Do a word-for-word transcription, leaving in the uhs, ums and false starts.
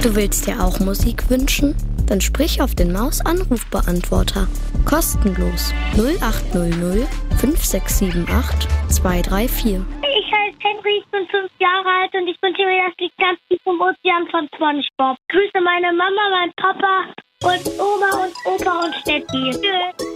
Du willst dir auch Musik wünschen? Dann sprich auf den Maus-Anrufbeantworter. Kostenlos null acht null null fünf sechs sieben acht zwei drei vier. Ich heiße Henry, ich bin fünf Jahre alt und ich wünsche mir das Lied ganz tief vom Ozean von SpongeBob. Grüße meine Mama, mein Papa und Oma und Opa und Steffi. Tschüss.